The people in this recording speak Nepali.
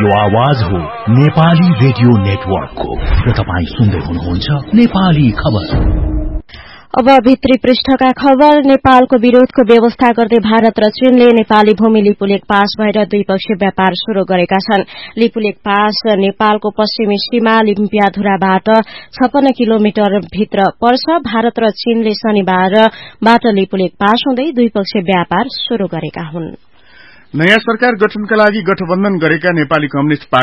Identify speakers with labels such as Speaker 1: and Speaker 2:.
Speaker 1: यो आवाज हो नेपाली रेडियो नेटवर्कको र तपाईं सुन्दै हुनुहुन्छ नेपाली खबर।
Speaker 2: अब भित्री पृष्ठका खबर। नेपालको विरोधको व्यवस्था गर्दै भारत र चीनले नेपाली भूमि लिपुलेक पास भएर द्विपक्षीय व्यापार शुरू गरेका छन्। लिपुलेक पास नेपालको पश्चिमी सीमा लिम्पियाधुराबाट 56 किलोमिटर भित्र पर्छ। भारत र चीनले शनिबारबाट लिपुलेक पास हुँदै द्विपक्षीय व्यापार शुरू गरेका हुन्।
Speaker 3: नयाँ सरकार गठनका लागि गठबन्धन गरेका नेपाली कम्युनिष्ट